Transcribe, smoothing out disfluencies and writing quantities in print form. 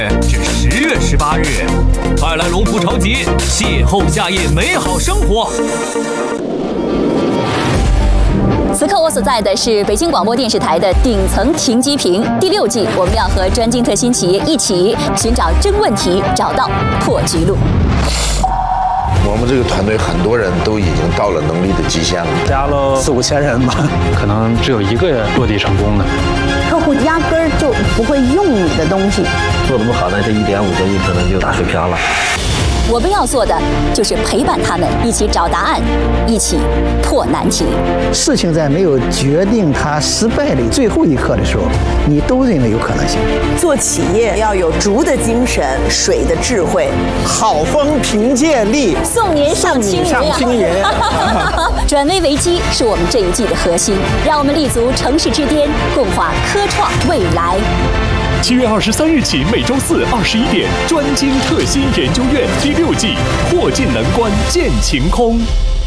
至10月18日，快来龙湖超级邂逅夏夜美好生活。 此刻我所在的是北京广播电视台的顶层停机坪第6季，我们要和专精特新企业一起寻找真问题，找到破局路。 我们这个团队很多人都已经到了能力的极限了， 加了4、5千人吧，可能只有1个落地成功的。 客户压根儿就不会用你的东西， 做得不好呢，这1.5个亿可能就打水漂了。 我们要做的就是陪伴他们一起找答案，一起破难题。 事情在没有决定它失败的最后一刻的时候，你都认为有可能性。 做企业要有竹的精神，水的智慧， 好风凭借力， 送年上青云。转危为机是我们这一季的核心，让我们立足城市之巅，共话科创未来。 7月23日起，每周4、21点，专精特新研究院第6季，破镜难关见晴空。